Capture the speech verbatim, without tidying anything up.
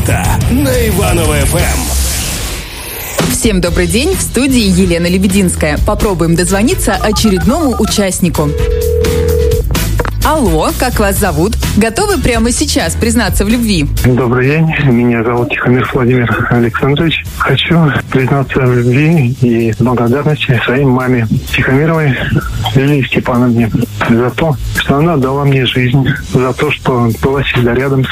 суббота на Иваново-ФМ. Всем добрый день, в студии Елена Лебединская. Попробуем дозвониться очередному участнику. Алло, как вас зовут? Готовы прямо сейчас признаться в любви? Добрый день, меня зовут Тихомир Владимир Александрович. Хочу признаться в любви и благодарности своей маме Тихомировой Лилии Степановне за то, что она дала мне жизнь, за то, что была всегда рядом